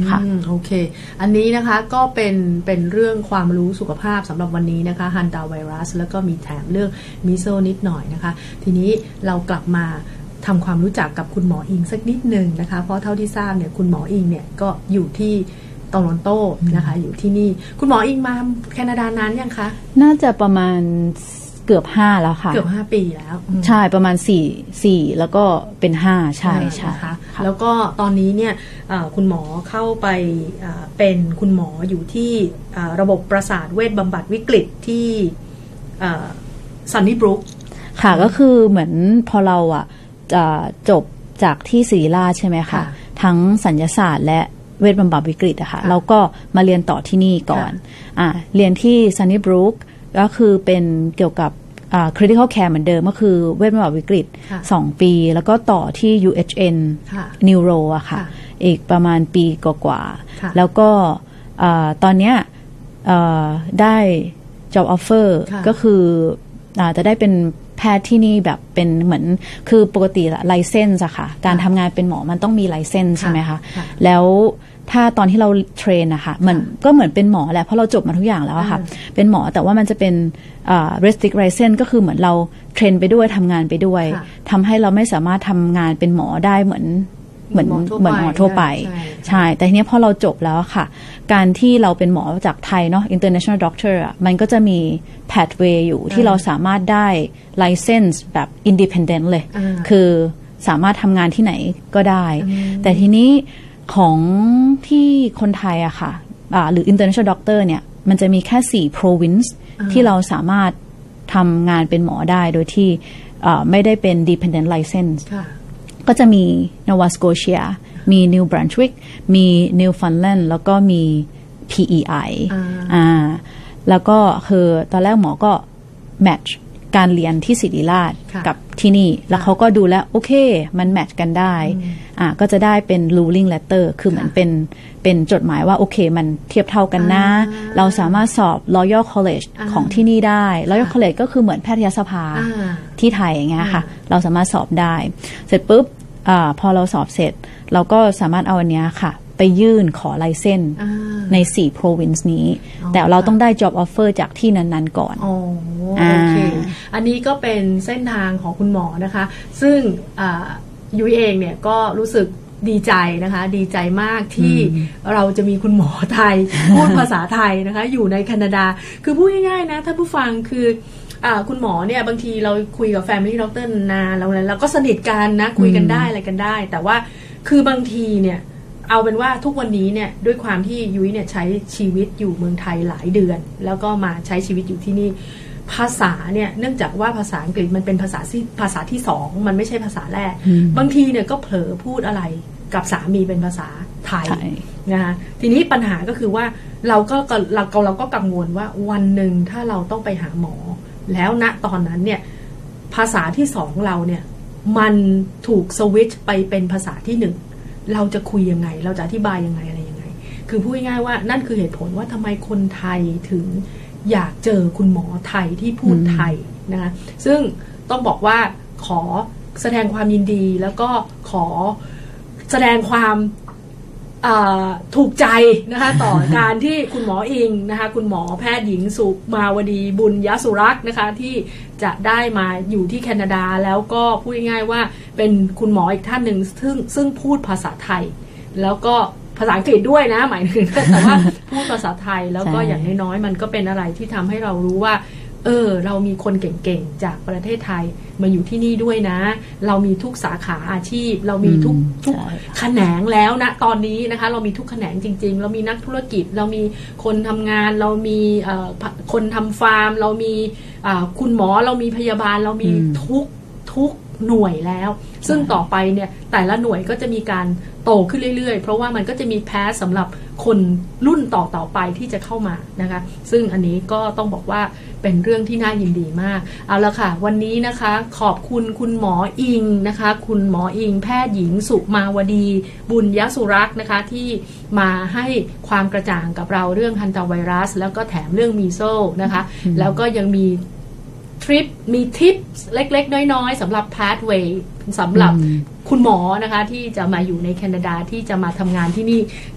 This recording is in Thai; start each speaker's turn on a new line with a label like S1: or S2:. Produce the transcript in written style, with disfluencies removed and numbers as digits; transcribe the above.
S1: ค่ะโอเคอันนี้นะคะก็เป็นเรื่องความรู้สุขภาพสำหรับวันนี้นะคะฮันตาไวรัสแล้วก็มีแถมเรื่องมิโซนิดหน่อยนะคะทีนี้เรากลับมาทำความรู้จักกับคุณหมออิงสักนิดนึงนะคะเพราะเท่าที่ทราบเนี่ยคุณหมออิงเนี่ยก็อยู่ที่โตรอนโตนะคะอยู่ที่นี่คุณหมออิงมาแคนาดานานยังคะ
S2: น่าจะประมาณเกือบ5แล้วค่ะ
S1: เกือบ5ปีแล้ว
S2: ใช่ประมาณ4แล้วก็เป็น5ใช่ใช่
S1: ค่ะแล้วก็ตอนนี้เนี่ยคุณหมอเข้าไปเป็นคุณหมออยู่ที่ระบบประสาทเวชบำบัดวิกฤตที่ซันนี่บรูค
S2: ค่ะก็คือเหมือนพอเราจบจากที่ศิริราชใช่ไหมคะทั้งสัญญาศาสตร์และเวชบำบัดวิกฤตอะค่ะเราก็มาเรียนต่อที่นี่ก่อนเรียนที่ซันนี่บรูคก็คือเป็นเกี่ยวกับcritical care เหมือนเดิมก็คือเวชบำบัดวิกฤต2 ปีแล้วก็ต่อที่ UHN Neuro อะค่ะอีกประมาณปีกว่าๆแล้วก็ตอนเนี้ยได้ job offer ก็คือจะได้เป็นแพทย์ที่นี่แบบเป็นเหมือนคือปกติไลเซนส์อะค่ะการทำงานเป็นหมอมันต้องมีไลเซนส์ใช่ไหมคะแล้วถ้าตอนที่เราเทรนนะคะมันก็เหมือนเป็นหมอแหละเพราะเราจบมาทุกอย่างแล้วอะค่ะเป็นหมอแต่ว่ามันจะเป็นrestrict license ก็คือเหมือนเราเทรนไปด้วยทำงานไปด้วยทำให้เราไม่สามารถทำงานเป็นหมอได้เหมือนหมอทั่วไปใช่แต่ทีนี้พอเราจบแล้วค่ะการที่เราเป็นหมอจากไทยเนาะ international doctor อ่ะมันก็จะมี pathway อยู่ที่เราสามารถได้ license แบบ independent เลยคือสามารถทำงานที่ไหนก็ได้แต่ทีนี้ของที่คนไทยอะค่ะหรือ international doctor เนี่ยมันจะมีแค่4 province ที่เราสามารถทำงานเป็นหมอได้โดยที่ไม่ได้เป็น dependent license ก็จะมี Nova Scotia มี New Brunswick มี Newfoundland แล้วก็มี PEI แล้วก็คือตอนแรกหมอก็ match การเรียนที่ศิริราชกับที่นี่แล้วเขาก็ดูแล้วโอเคมันแมทช์กันได้ก็จะได้เป็น ruling letter คือเหมือนเป็นจดหมายว่าโอเคมันเทียบเท่ากันนะเราสามารถสอบ Royal College ของที่นี่ได้ Royal College ก็คือเหมือนแพทยสภาที่ไทยอย่างเงี้ยค่ะเราสามารถสอบได้เสร็จปุ๊บพอเราสอบเสร็จเราก็สามารถเอาอันเนี้ยค่ะไปยื่นขอไลเซนส์ใน4 province นี้แต่เราต้องได้ job offer จากที่นั้นๆก่อน
S1: โอเคอันนี้ก็เป็นเส้นทางของคุณหมอนะคะซึ่งยุ้ยเองเนี่ยก็รู้สึกดีใจนะคะดีใจมากที่เราจะมีคุณหมอไทยพูดภาษาไทยนะคะอยู่ในแคนาดาคือพูดง่ายๆนะถ้าผู้ฟังคือคุณหมอเนี่ยบางทีเราคุยกับ Family Doctor นานเราก็สนิทกันนะคุยกันได้อะไรกันได้แต่ว่าคือบางทีเนี่ยเอาเป็นว่าทุกวันนี้เนี่ยด้วยความที่ยุ้ยเนี่ยใช้ชีวิตอยู่เมืองไทยหลายเดือนแล้วก็มาใช้ชีวิตอยู่ที่นี่ภาษาเนี่ยเนื่องจากว่าภาษาอังกฤษมันเป็นภาษาที่2มันไม่ใช่ภาษาแรกบางทีเนี่ยก็เผลอพูดอะไรกับสามีเป็นภาษาไทยนะคะทีนี้ปัญหาก็คือว่าเราก็กังวลว่าวันหนึ่งถ้าเราต้องไปหาหมอแล้วณตอนนั้นเนี่ยภาษาที่2เราเนี่ยมันถูกสวิตช์ไปเป็นภาษาที่1เราจะคุยยังไงเราจะอธิบายยังไงอะไรยังไงคือพูดง่ายๆว่านั่นคือเหตุผลว่าทำไมคนไทยถึงอยากเจอคุณหมอไทยที่พูดไทยนะคะซึ่งต้องบอกว่าขอแสดงความยินดีแล้วก็ขอแสดงความถูกใจนะคะต่อการที่คุณหมออิงนะคะคุณหมอแพทย์หญิงสุมาวดีบุญยสุรักษ์นะคะที่จะได้มาอยู่ที่แคนาดาแล้วก็พูดง่ายๆว่าเป็นคุณหมออีกท่านหนึ่งซึ่งพูดภาษาไทยแล้วก็ภาษาอังกฤษด้วยนะหมายถึงแต่ว่าพูดภาษาไทยแล้วก็อย่างน้อยๆมันก็เป็นอะไรที่ทำให้เรารู้ว่าเรามีคนเก่งๆจากประเทศไทยมาอยู่ที่นี่ด้วยนะเรามีทุกสาขาอาชีพเรามีทุกแขนงแล้วนะตอนนี้นะคะเรามีทุกแขนงจริงๆเรามีนักธุรกิจเรามีคนทำงานเรามีคนทำฟาร์มเรามีคุณหมอเรามีพยาบาลเรามีทุกหน่วยแล้วซึ่งต่อไปเนี่ยแต่ละหน่วยก็จะมีการโตขึ้นเรื่อยๆเพราะว่ามันก็จะมีแพทย์สำหรับคนรุ่นต่อไปที่จะเข้ามานะคะซึ่งอันนี้ก็ต้องบอกว่าเป็นเรื่องที่น่ายินดีมากเอาละค่ะวันนี้นะคะขอบคุณคุณหมออิงนะคะคุณหมออิงแพทย์หญิงสุมาวดีบุญยสุรักษ์นะคะที่มาให้ความกระจ่างกับเราเรื่องฮันตาไวรัสแล้วก็แถมเรื่องมีโซนะคะแล้วก็ยังมีมีทิปเล็กๆน้อยๆสำหรับ pathway สำหรับคุณหมอนะคะที่จะมาอยู่ในแคนาดาที่จะมาทำงานที่นี่